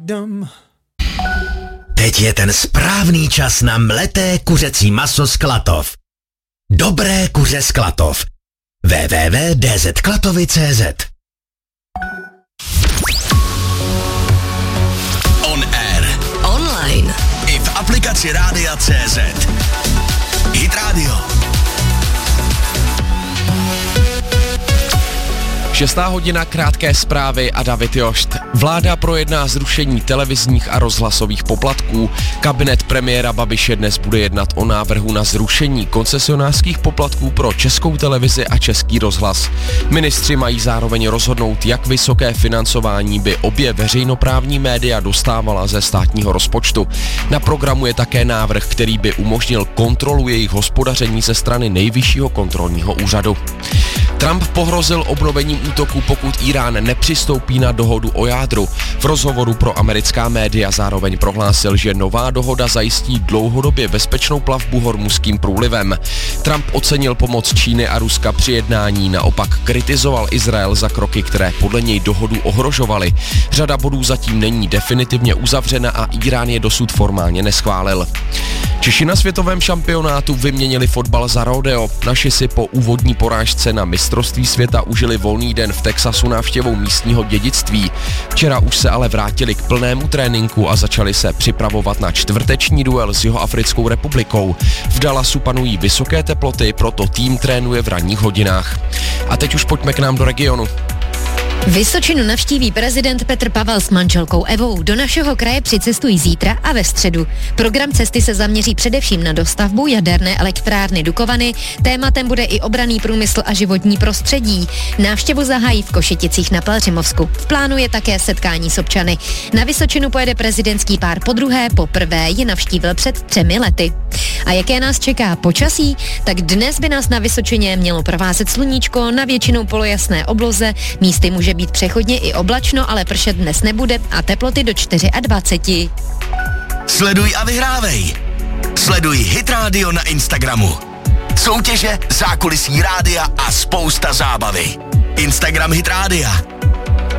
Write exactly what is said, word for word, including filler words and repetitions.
Teď je ten správný čas na mleté kuřecí maso z Klatov. Dobré kuře z Klatov. w w w tečka d z klatovy tečka c z On air. Online. I v aplikaci Rádia C Z. Hit Radio. Šestá hodina, krátké zprávy a David Jošt. Vláda projedná zrušení televizních a rozhlasových poplatků. Kabinet premiéra Babiše dnes bude jednat o návrhu na zrušení koncesionářských poplatků pro Českou televizi a Český rozhlas. Ministři mají zároveň rozhodnout, jak vysoké financování by obě veřejnoprávní média dostávala ze státního rozpočtu. Na programu je také návrh, který by umožnil kontrolu jejich hospodaření ze strany Nejvyššího kontrolního úřadu. Trump pohrozil obnovením útoku, pokud Irán nepřistoupí na dohodu o jádru. V rozhovoru pro americká média zároveň prohlásil, že nová dohoda zajistí dlouhodobě bezpečnou plavbu Hormuzským průlivem. Trump ocenil pomoc Číny a Ruska při jednání, naopak kritizoval Izrael za kroky, které podle něj dohodu ohrožovaly. Řada bodů zatím není definitivně uzavřena a Irán je dosud formálně neschválil. Češi na světovém šampionátu vyměnili fotbal za rodeo. Naši si po úvodní porážce na mistrovství světa užili volný den v Texasu návštěvou místního dědictví. Včera už se ale vrátili k plnému tréninku a začali se připravovat na čtvrteční duel s Jihoafrickou republikou. V Dallasu panují vysoké teploty, proto tým trénuje v ranních hodinách. A teď už pojďme k nám do regionu. Vysočinu navštíví prezident Petr Pavel s manželkou Evou. Do našeho kraje přicestují zítra a ve středu. Program cesty se zaměří především na dostavbu jaderné elektrárny Dukovany. Tématem bude i obranný průmysl a životní prostředí. Návštěvu zahájí v Košeticích na Pelhřimovsku. V plánu je také setkání s občany. Na Vysočinu pojede prezidentský pár podruhé, poprvé je navštívil před třemi lety. A jaké nás čeká počasí? Tak dnes by nás na Vysočině mělo provázet sluníčko, na většinou polojasné obloze, místy může být přechodně i oblačno, ale pršet dnes nebude a teploty do dvacet čtyři. Sleduj a vyhrávej. Sleduj Hit Radio na Instagramu. Soutěže, zákulisí rádia a spousta zábavy. Instagram Hit Rádia.